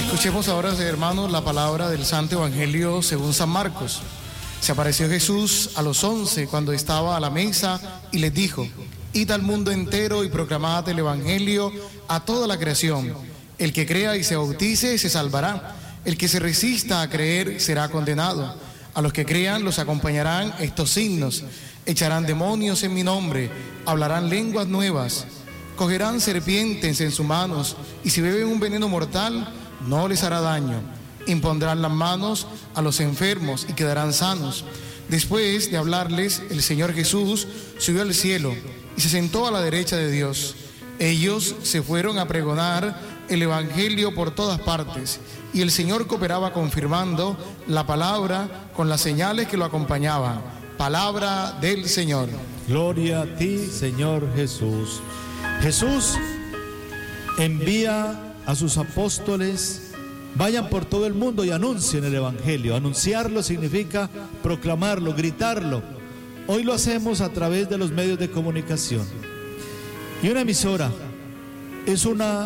Escuchemos ahora, hermanos, la palabra del Santo Evangelio según San Marcos. Se apareció Jesús a los 11 cuando estaba a la mesa y les dijo: id al mundo entero y proclamad el Evangelio a toda la creación. El que crea y se bautice se salvará. El que se resista a creer será condenado. A los que crean los acompañarán estos signos: echarán demonios en mi nombre, hablarán lenguas nuevas, cogerán serpientes en sus manos, y si beben un veneno mortal, no les hará daño. Impondrán las manos a los enfermos y quedarán sanos. Después de hablarles, el Señor Jesús subió al cielo y se sentó a la derecha de Dios. Ellos se fueron a pregonar el Evangelio por todas partes, y el Señor cooperaba confirmando la palabra con las señales que lo acompañaban. Palabra del Señor. Gloria a ti, Señor Jesús. Jesús envía a sus apóstoles: vayan por todo el mundo y anuncien el Evangelio. Anunciarlo significa proclamarlo, gritarlo. Hoy lo hacemos a través de los medios de comunicación. Y una emisora es una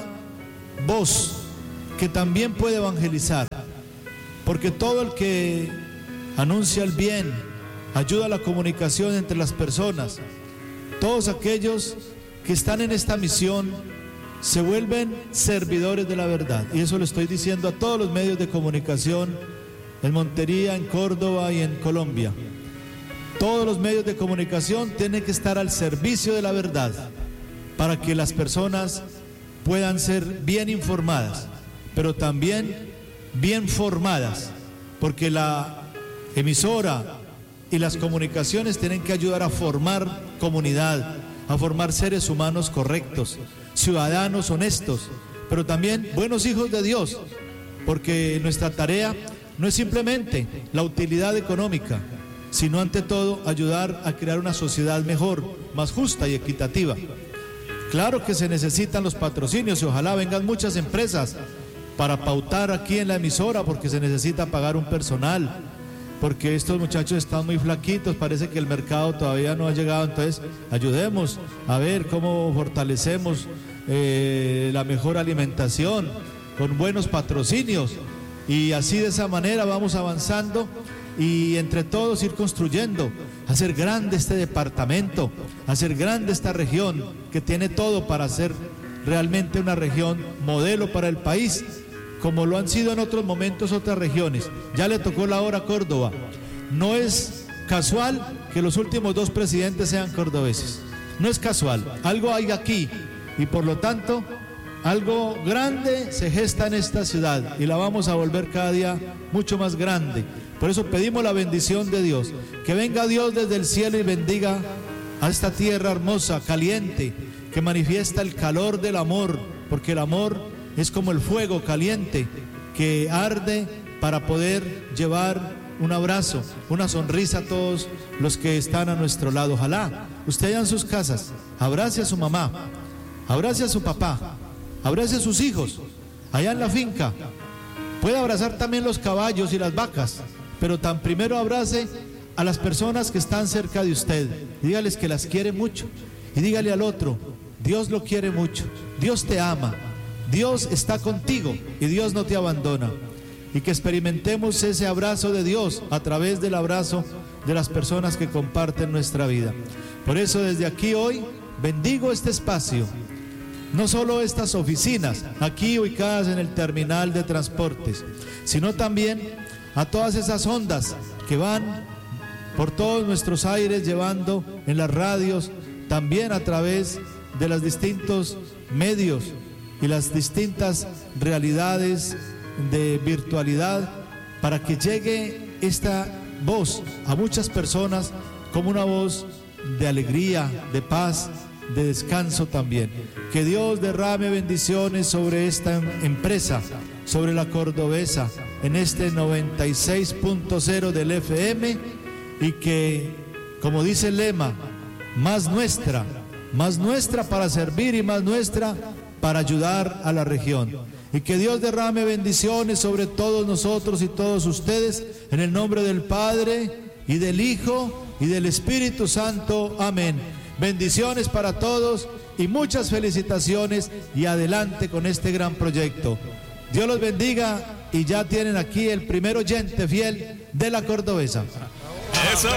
voz que también puede evangelizar, porque todo el que anuncia el bien, ayuda a la comunicación entre las personas, todos aquellos que están en esta misión se vuelven servidores de la verdad. Y eso lo estoy diciendo a todos los medios de comunicación en Montería, en Córdoba y en Colombia. Todos los medios de comunicación tienen que estar al servicio de la verdad para que las personas puedan ser bien informadas, pero también bien formadas, porque la emisora y las comunicaciones tienen que ayudar a formar comunidad, a formar seres humanos correctos, ciudadanos honestos, pero también buenos hijos de Dios, porque nuestra tarea no es simplemente la utilidad económica, sino ante todo ayudar a crear una sociedad mejor, más justa y equitativa. Claro que se necesitan los patrocinios y ojalá vengan muchas empresas para pautar aquí en la emisora, porque se necesita pagar un personal, porque estos muchachos están muy flaquitos, parece que el mercado todavía no ha llegado. Entonces ayudemos a ver cómo fortalecemos la mejor alimentación con buenos patrocinios, y así de esa manera vamos avanzando y entre todos ir construyendo, hacer grande este departamento, hacer grande esta región que tiene todo para ser realmente una región modelo para el país, como lo han sido en otros momentos otras regiones. Ya le tocó la hora a Córdoba. No es casual que los últimos 2 presidentes sean cordobeses. No es casual. Algo hay aquí y por lo tanto algo grande se gesta en esta ciudad y la vamos a volver cada día mucho más grande. Por eso pedimos la bendición de Dios. Que venga Dios desde el cielo y bendiga a esta tierra hermosa, caliente, que manifiesta el calor del amor, porque el amor es como el fuego caliente que arde para poder llevar un abrazo, una sonrisa a todos los que están a nuestro lado. Ojalá usted allá en sus casas abrace a su mamá, abrace a su papá, abrace a sus hijos, allá en la finca. Puede abrazar también los caballos y las vacas, pero tan primero abrace a las personas que están cerca de usted. Y dígales que las quiere mucho. Y dígale al otro: Dios lo quiere mucho, Dios te ama, Dios está contigo y Dios no te abandona. Y que experimentemos ese abrazo de Dios a través del abrazo de las personas que comparten nuestra vida. Por eso desde aquí hoy bendigo este espacio, no solo estas oficinas aquí ubicadas en el terminal de transportes, sino también a todas esas ondas que van por todos nuestros aires llevando en las radios, también a través de los distintos medios y las distintas realidades de virtualidad, para que llegue esta voz a muchas personas como una voz de alegría, de paz, de descanso también. Que Dios derrame bendiciones sobre esta empresa, sobre la Cordobesa, en este 96.0 del FM, y que, como dice el lema, más nuestra para servir y más nuestra para ayudar a la región. Y que Dios derrame bendiciones sobre todos nosotros y todos ustedes, en el nombre del Padre y del Hijo y del Espíritu Santo. Amén. Bendiciones para todos y muchas felicitaciones, y adelante con este gran proyecto. Dios los bendiga y ya tienen aquí el primer oyente fiel de la Cordobesa. Eso.